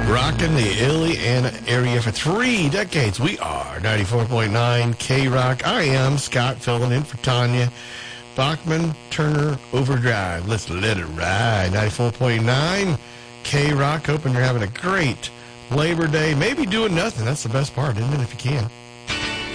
Rocking the Illiana area for 3 decades. We are 94.9 K-Rock. I am Scott, filling in for Tanya Bachman, Turner Overdrive. Let's let it ride. 94.9 K-Rock. Hoping you're having a great Labor Day. Maybe doing nothing. That's the best part, isn't it, if you can?